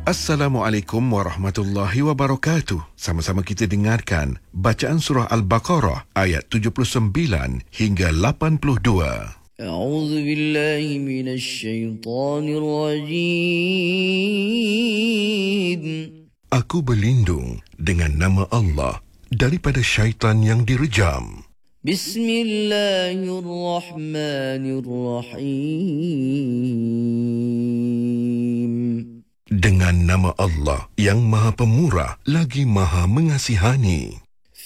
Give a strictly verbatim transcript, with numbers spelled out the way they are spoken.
Assalamualaikum warahmatullahi wabarakatuh. Sama-sama kita dengarkan bacaan surah Al-Baqarah ayat tujuh puluh sembilan hingga lapan puluh dua. A'udzu billahi minasy syaithanir rajim. Aku berlindung dengan nama Allah daripada syaitan yang direjam. Bismillahirrahmanirrahim. Dengan nama Allah yang Maha Pemurah lagi Maha Mengasihani.